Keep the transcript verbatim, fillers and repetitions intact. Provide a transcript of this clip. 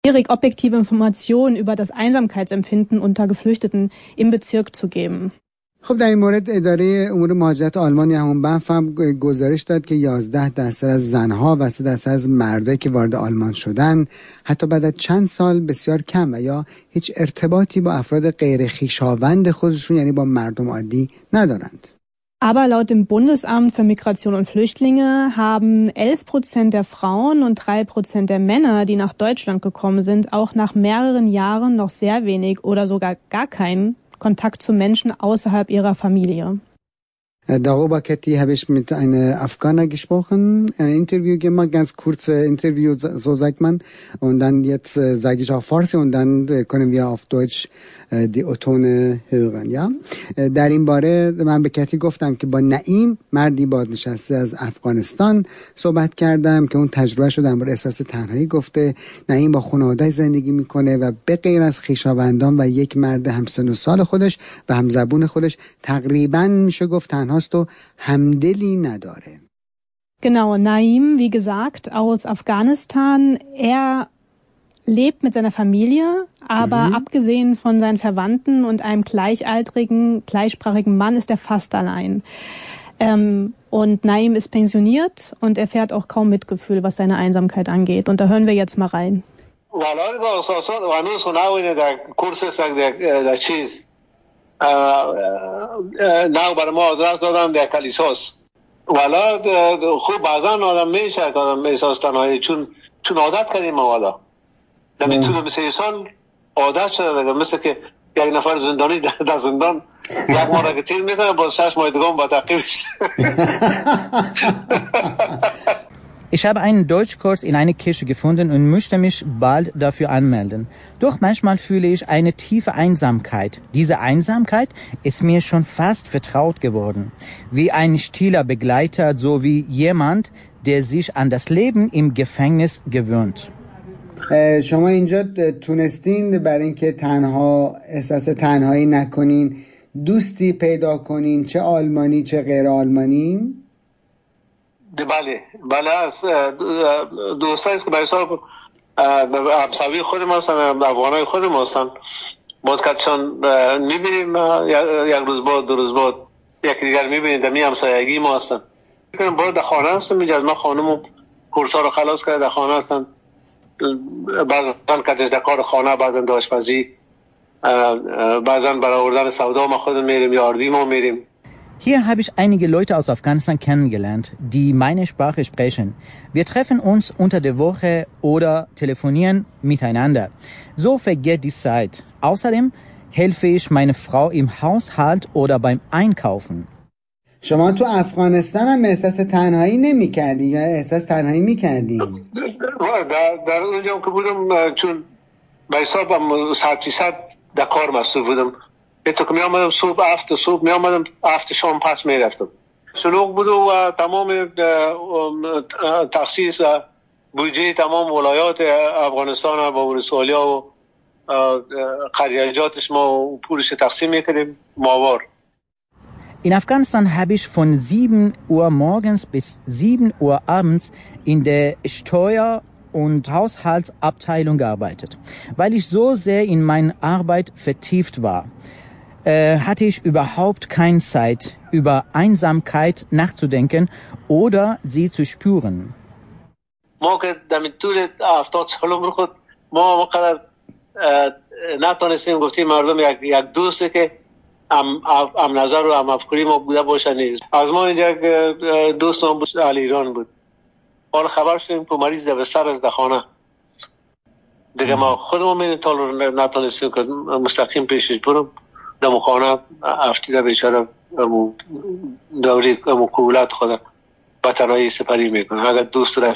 schwierig, objektive Informationen über das Einsamkeitsempfinden unter Geflüchteten im Bezirk zu geben. خب در این مورد اداره امور مهاجرت آلمان یا همون بنف هم گزارش داد که یازده درصد از زنها و سه درصد از مردایی که وارد آلمان شدن حتی بعد از چند سال بسیار کم و یا هیچ ارتباطی با افراد غیر خویشاوند خودشون یعنی با مردم عادی ندارند. Aber laut dem Bundesamt für Migration und Flüchtlinge haben elf Prozent der Frauen und drei Prozent der Männer, die nach Deutschland gekommen sind, auch nach mehreren Jahren noch sehr wenig oder sogar gar keinen Kontakt zu Menschen außerhalb ihrer Familie. Darüber, Kathi, habe ich mit einer Afghaner gesprochen, ein Interview gemacht, ganz kurzes Interview, so sagt man. Und dann jetzt äh, sage ich auch Farsi und dann äh, können wir auf Deutsch äh, die O-Tone hören, ja. Äh, در این باره من به کتی گفتم که با نعیم مردی بازنشسته از افغانستان صحبت کردم که اون تجربه شده در احساس تنهایی گفته. نعیم با خانواده زندگی میکنه و به غیر از خویشاوندان و یک مرد همسن و سال خودش و همزبون خودش تقریبا میشه گفت تنها hast du همدلی نداره. Genau, Naim, wie gesagt, aus Afghanistan. Er lebt mit seiner Familie, aber mhm. abgesehen von seinen Verwandten und einem gleichaltrigen, gleichsprachigen Mann ist er fast allein. Ähm, und Naim ist pensioniert und er fährt auch kaum Mitgefühl, was seine Einsamkeit angeht. Und da hören wir jetzt mal rein. نه برای ما آدرس دادن در کلیساس والا خوب بعضا آدم میشه که آدم احساس تنهایی چون چون عادت کردیم ما والا در طول مثل انسان عادت شده دیگه مثل که یک نفر زندانی در زندان یک ماه را که تیر میکنه با شش ماه دیگه با تعقیبش. Ich habe einen Deutschkurs in einer Kirche gefunden und möchte mich bald dafür anmelden. Doch manchmal fühle ich eine tiefe Einsamkeit. Diese Einsamkeit ist mir schon fast vertraut geworden. Wie ein stiller Begleiter, so wie jemand, der sich an das Leben im Gefängnis gewöhnt. شما اینجا تونستین برای اینکه تنها احساس تنهایی نکنین دوستی پیدا کنین چه آلمانی چه غیر آلمانی؟ بله بله از دوستایی است که برای حساب همسایه خود ما هستن افغانای خود ما هستن باید که چون میبینیم یک روز بعد دو روز بعد یکی دیگر میبینیم در می همسایگی ما هستن باید در خانه هستن میگه ما خانمو کورسا رو خلاص کرده در خانه هستن بعضا کتش در کار خانه بعضا در آشپزی بعضا برای آوردن سودا ما خود میریم یا آردی ما میریم. Hier habe ich einige Leute aus Afghanistan kennengelernt, die meine Sprache sprechen. Wir treffen uns unter der Woche oder telefonieren miteinander. So vergeht die Zeit. Außerdem helfe ich meiner Frau im Haushalt oder beim Einkaufen. شما تو افغانستان هم احساس تنهایی نمی کردی یا احساس تنهایی می کردی؟ در, در اونجا که بودم چون به حسابم صد فیصد در کار مصروف بودم. تو که می آمدم صبح هفت صبح می آمدم هفت شام پس می رفتم سلوک بود و تمام تخصیص و بودجه تمام ولایات افغانستان با ولسوالیا و قریجاتش ما پولش تقسیم میکردیم ماوار. In Afghanistan habe ich von sieben Uhr morgens bis sieben Uhr abends in der Steuer- und Haushaltsabteilung gearbeitet. Weil ich so sehr in meine Arbeit vertieft war, äh, hatte ich überhaupt keine Zeit, über Einsamkeit nachzudenken oder sie zu spüren. ما که در طول هفتاد سالم خود ما وقت نتونستیم گفتیم مردم یک یک دوستی که ام ام نظر و ام افکاری ما بوده باشه نیست. از ما اینجا دوست ما بود علی ایران بود. حالا خبر شدیم که مریض در بستر از خانه. دیگه ما خودمون می نتونستیم که مستقیم پیشش برم. در خانه افتیده بیچاره دوری کوولت خود به تنهایی سپری میکنه. اگر دوست را